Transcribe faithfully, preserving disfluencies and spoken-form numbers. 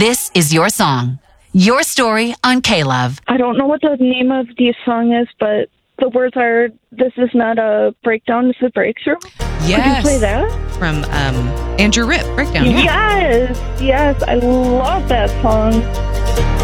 This is your song. Your story on K-Love. I don't know what the name of the song is, but the words are, "This is not a breakdown, this is a breakthrough." Yes. Could you play that? From um, Andrew Ripp, Breakdown. Yes, yes. I love that song.